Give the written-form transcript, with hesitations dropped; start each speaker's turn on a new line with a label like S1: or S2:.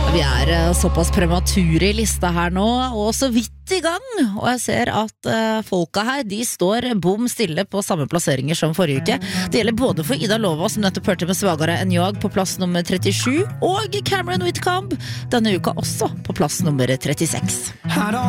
S1: Vi såpass premature I lista her nå, og så vidt I gang. Og jeg ser at folka her, de står bom stille på samme plasseringer som forrige uke. Det gjelder både for Ida Lova, som nettopp hørte med Svagare enn jag på plass nummer 37, og Cameron Whitcomb, denne uka også på plass nummer 36.